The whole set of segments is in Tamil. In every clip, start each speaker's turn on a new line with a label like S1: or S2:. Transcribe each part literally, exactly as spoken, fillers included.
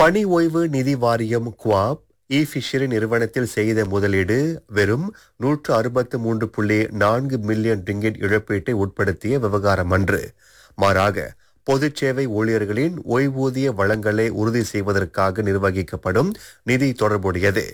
S1: பணி ஓய்வு நிதி வாரியம் குவாப் இ ஃபிஷரி நிறுவனத்தில் செய்த முதலீடு வெறும் நூற்று அறுபத்து மூன்று புள்ளி நான்கு மில்லியன் ரிங்கிட் இழப்பீட்டை உட்படுத்திய விவகாரம் அன்று. மாறாக பொதுச் சேவை ஊழியர்களின் ஓய்வூதிய வளங்களை உறுதி செய்வதற்காக நிர்வகிக்கப்படும் நிதி தொடர்புடையது.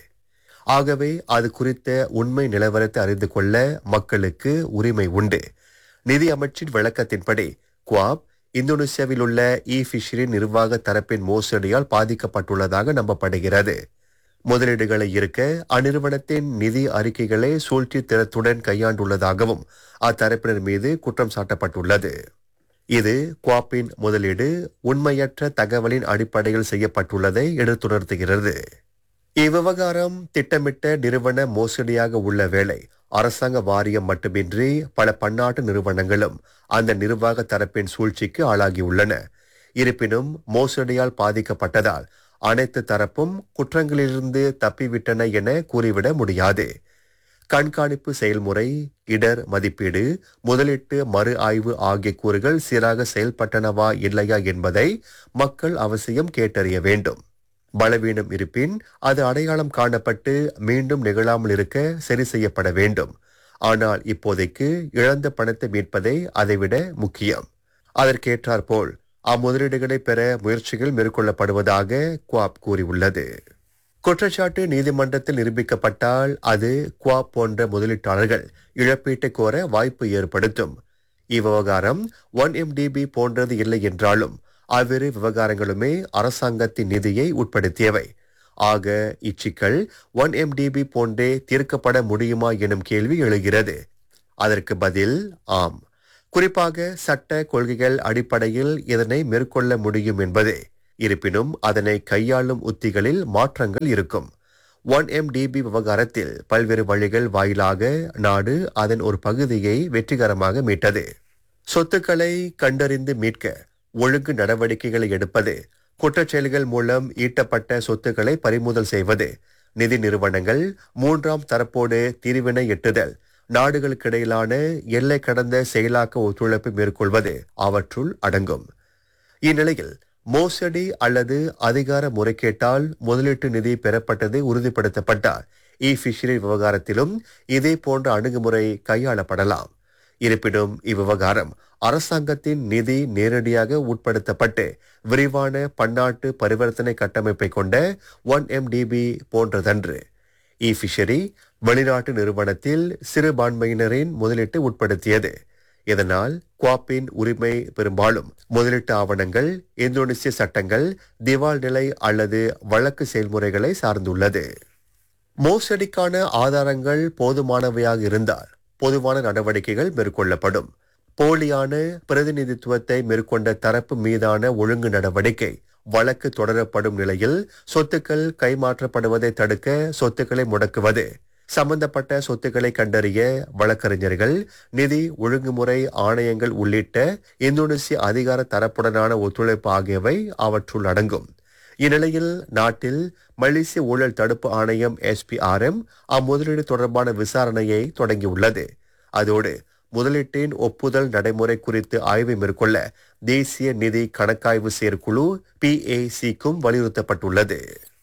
S1: ஆகவே அது குறித்த உண்மை நிலவரத்தை அறிந்து கொள்ள மக்களுக்கு உரிமை உண்டு. நிதி அமைச்சின் விளக்கத்தின்படி குவாப் இந்தோனேசியாவில் உள்ள இ ஃபிஷரி நிர்வாக தரப்பின் மோசடியால் பாதிக்கப்பட்டுள்ளதாக நம்பப்படுகிறது. முதலீடுகளை இருக்க அந்நிறுவனத்தின் நிதி அறிக்கைகளை சூழ்ச்சி திறத்துடன் கையாண்டுள்ளதாகவும் அத்தரப்பினர் மீது குற்றம் சாட்டப்பட்டுள்ளது. இது குவாப்பின் முதலீடு உண்மையற்ற தகவலின் அடிப்படையில் செய்யப்பட்டுள்ளதை எடுத்துணர்த்துகிறது. இவ்விவகாரம் திட்டமிட்ட நிறுவன மோசடியாக உள்ள வேளை அரசாங்க வாரியம் மட்டுமின்றி பல பன்னாட்டு நிறுவனங்களும் அந்த நிர்வாக தரப்பின் சூழ்ச்சிக்கு ஆளாகியுள்ளன. இருப்பினும் மோசடியால் பாதிக்கப்பட்டதால் அனைத்து தரப்பும் குற்றங்களிலிருந்து தப்பிவிட்டன என கூறிவிட முடியாது. கண்காணிப்பு செயல்முறை, இடர் மதிப்பீடு, முதலீட்டு மறு ஆய்வு ஆகிய கூறுகள் சீராக செயல்பட்டனவா இல்லையா என்பதை மக்கள் அவசியம் கேட்டறிய வேண்டும். பலவீனம் இருப்பின் அது அடையாளம் காணப்பட்டு மீண்டும் நிகழாமல் இருக்க சரி செய்யப்பட வேண்டும். ஆனால் இப்போதைக்கு இழந்த பணத்தை மீட்பதே அதைவிட முக்கியம். அதற்கேற்றாற்போல் அம்முதலீடுகளை பெற முயற்சிகள் மேற்கொள்ளப்படுவதாக குவாப் கூறியுள்ளது. குற்றச்சாட்டு நீதிமன்றத்தில் நிரூபிக்கப்பட்டால் அது குவாப் போன்ற முதலீட்டாளர்கள் இழப்பீட்டை கோர வாய்ப்பு ஏற்படுத்தும். இவ்விவகாரம் ஒன் எம்டிபி போன்றது இல்லை என்றாலும் அவ்விரு விவகாரங்களுமே அரசாங்கத்தின் நிதியை உட்படுத்தியவை. ஆக இச்சிக்கல் ஒன் எம்டிபி போன்றே தீர்க்கப்பட முடியுமா எனும் கேள்வி எழுகிறது. அதற்கு பதில் ஆம். குறிப்பாக சட்ட கொள்கைகள் அடிப்படையில் இதனை மேற்கொள்ள முடியும் என்பதே. இருப்பினும் அதனை கையாளும் உத்திகளில் மாற்றங்கள் இருக்கும். ஒன் எம்டிபி விவகாரத்தில் பல்வேறு வழிகள் வாயிலாக நாடு அதன் ஒரு பகுதியை வெற்றிகரமாக மீட்டது. சொத்துக்களை கண்டறிந்து மீட்க ஒழுங்கு நடவடிக்கைகளை எடுப்பது, குற்றச்செயல்கள் மூலம் ஈட்டப்பட்ட சொத்துக்களை பறிமுதல் செய்வது, நிதி நிறுவனங்கள் மூன்றாம் தரப்போடு தீர்வினை எட்டுதல், நாடுகளுக்கிடையிலான எல்லை கடந்த செயலாக்க ஒத்துழைப்பு மேற்கொள்வது அவற்றுள் அடங்கும். இந்நிலையில் மோசடி அல்லது அதிகார முறைகேட்டால் முதலீட்டு நிதி பெறப்பட்டது உறுதிப்படுத்தப்பட்டால் இ ஃபிஷரி விவகாரத்திலும் இதே போன்ற அணுகுமுறை கையாளப்படலாம். இருப்பினும் இவ்விவகாரம் அரசாங்கத்தின் நிதி நேரடியாக உட்படுத்தப்பட்டு விரிவான பன்னாட்டு பரிவர்த்தனை கட்டமைப்பை கொண்ட ஒன் எம்டிபி போன்றதன்று. இ ஃபிஷரி வெளிநாட்டு நிறுவனத்தில் சிறுபான்மையினரின் முதலீட்டு உட்படுத்தியது. இதனால் குவாப்பின் உரிமை பெரும்பாலும் முதலீட்டு ஆவணங்கள், இந்தோனேசிய சட்டங்கள், திவால் நிலை அல்லது வழக்கு செயல்முறைகளை சார்ந்துள்ளது. மோசடிக்கான ஆதாரங்கள் போதுமானவையாக இருந்தால் பொதுவான நடவடிக்கைகள் மேற்கொள்ளப்படும். போலியான பிரதிநிதித்துவத்தை மேற்கொண்ட தரப்பு மீதான ஒழுங்கு நடவடிக்கை வழக்கு தொடரப்படும் நிலையில் சொத்துக்கள் கைமாற்றப்படுவதை தடுக்க சொத்துக்களை முடக்குவது, சம்பந்தப்பட்ட சொத்துக்களை கண்டறிய வழக்கறிஞர்கள், நிதி ஒழுங்குமுறை ஆணையங்கள் உள்ளிட்ட இந்தோனேசிய அதிகார தரப்புடனான ஒத்துழைப்பு ஆகியவை அவற்றுள் அடங்கும். இந்நிலையில் நாட்டில் மலேசிய ஊழல் தடுப்பு ஆணையம் எஸ்பிஆர்எம் அம்முதலீடு தொடர்பான விசாரணையை தொடங்கியுள்ளது. அதோடு முதலீட்டின் ஒப்புதல் நடைமுறை குறித்து ஆய்வை மேற்கொள்ள தேசிய நிதி கணக்காய்வு செயற்குழு பிஏசிக்கும் வலியுறுத்தப்பட்டுள்ளது.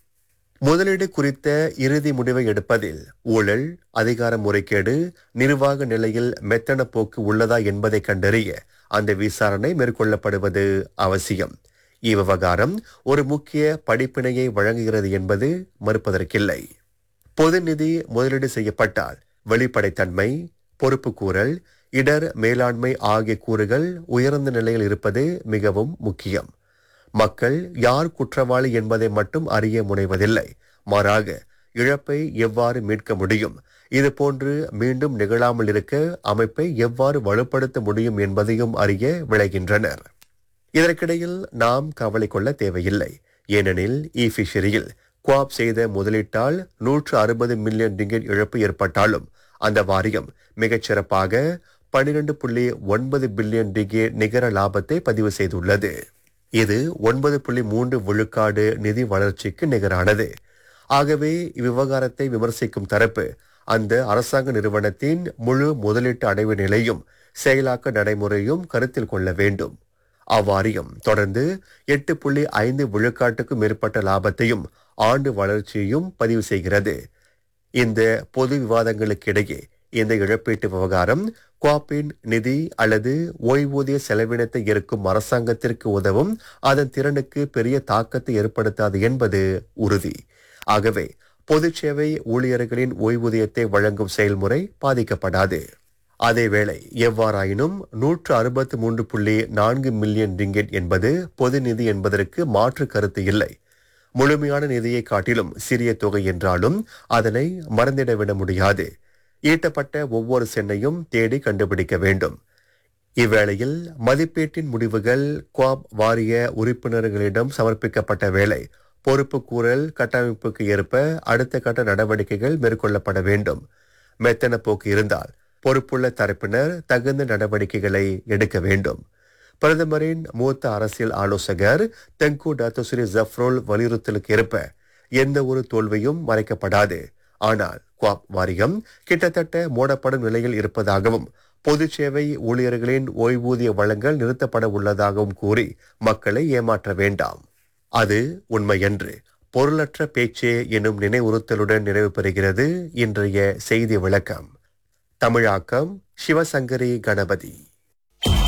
S1: முதலீடு குறித்த இறுதி முடிவை எடுப்பதில் ஊழல், அதிகார முறைகேடு, நிர்வாக நிலையில் மெத்தன போக்கு உள்ளதா என்பதை கண்டறிய அந்த விசாரணை மேற்கொள்ளப்படுவது அவசியம். இவ்விவகாரம் ஒரு முக்கிய படிப்பினையை வழங்குகிறது என்பது மறுப்பதற்கில்லை. பொது நிதி முதலீடு செய்யப்பட்டால் வெளிப்படைத்தன்மை, பொறுப்புக்கூறல், இடர் மேலாண்மை ஆகிய கூறுகள் உயர்ந்த நிலையில் இருப்பது மிகவும் முக்கியம். மக்கள் யார் குற்றவாளி என்பதை மட்டும் அறிய முனைவதில்லை. மாறாக இழப்பை எவ்வாறு மீட்க முடியும், இதுபோன்று மீண்டும் நிகழாமல் இருக்க அமைப்பை எவ்வாறு வலுப்படுத்த முடியும் என்பதையும் அறிய விளைகின்றனர். இதற்கிடையில் நாம் கவலை கொள்ள தேவையில்லை. ஏனெனில் இ ஃபிஷரியில் குவாப் செய்த முதலீட்டால் நூற்று அறுபது மில்லியன் ரிங்கிட் இழப்பு ஏற்பட்டாலும் அந்த வாரியம் மிகச்சிறப்பாக பனிரெண்டு புள்ளி ஒன்பது பில்லியன் ரிங்கிட் நிகர லாபத்தை பதிவு செய்துள்ளது. இது ஒன்பது புள்ளி மூன்று விழுக்காடு நிதி வளர்ச்சிக்கு நிகரானது. ஆகவே இவ்விவகாரத்தை விமர்சிக்கும் தரப்பு அந்த அரசாங்க நிறுவனத்தின் முழு முதலீட்டு அடைவு நிலையும் செயலாக்க நடைமுறையும் கருத்தில் கொள்ள வேண்டும். அவ்வாரியம் தொடர்ந்து எட்டு புள்ளி ஐந்து விழுக்காட்டுக்கும் மேற்பட்ட லாபத்தையும் ஆண்டு வளர்ச்சியையும் பதிவு செய்கிறது. இந்த பொது விவாதங்களுக்கிடையே இந்த இழப்பீட்டு விவகாரம் குவாப்பின் நிதி அல்லது ஓய்வூதிய செலவினத்தை இருக்கும் அரசாங்கத்திற்கு உதவும் அதன் திறனுக்கு பெரிய தாக்கத்தை ஏற்படுத்தாது என்பது உறுதி. ஆகவே பொது சேவை ஊழியர்களின் ஓய்வூதியத்தை வழங்கும் செயல்முறை பாதிக்கப்படாது. அதேவேளை எவ்வாறாயினும் நூற்று அறுபத்து மூன்று புள்ளி நான்கு மில்லியன் ரிங்கெட் என்பது பொது நிதி என்பதற்கு மாற்று கருத்து இல்லை. முழுமையான நிதியை காட்டிலும் சிறிய தொகை என்றாலும் அதனை மறந்திடவிட முடியாது. ஈட்டப்பட்ட ஒவ்வொரு சென்னையும் தேடி கண்டுபிடிக்க வேண்டும். இவ்வேளையில் மதிப்பீட்டின் முடிவுகள் குவாப் வாரிய உறுப்பினர்களிடம் சமர்ப்பிக்கப்பட்ட வேளை பொறுப்பு கூறல் கட்டமைப்புக்கு ஏற்ப அடுத்த கட்ட நடவடிக்கைகள் மேற்கொள்ளப்பட வேண்டும். மெத்தன போக்கு இருந்தால் பொறுப்புள்ள தரப்பினர் தகுந்த நடவடிக்கைகளை எடுக்க வேண்டும். பிரதமரின் மூத்த அரசியல் ஆலோசகர் தெங்கு டத்துஸ்ரீ ஜஃப்ரோல் வலியுறுத்தலுக்கு ஏற்ப எந்த ஒரு தோல்வியும் மறைக்கப்படாது. ஆனால் குவாப் வாரியம் கிட்டத்தட்ட மூடப்படும் நிலையில் இருப்பதாகவும் பொது சேவை ஊழியர்களின் ஓய்வூதிய வழங்கல் நிறுத்தப்பட உள்ளதாகவும் கூறி மக்களை ஏமாற்ற வேண்டாம். அது உண்மையன்று. பொருளற்ற பேச்சே எனும் நினைவுறுத்தலுடன் நிறைவு பெறுகிறது இன்றைய செய்தி விளக்கம். தமிழாக்கம் சிவசங்கரி கணபதி.